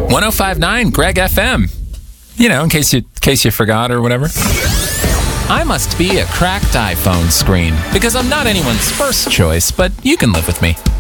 105.9 Greg FM. You know, in case you forgot or whatever. I must be a cracked iPhone screen because I'm not anyone's first choice, but you can live with me.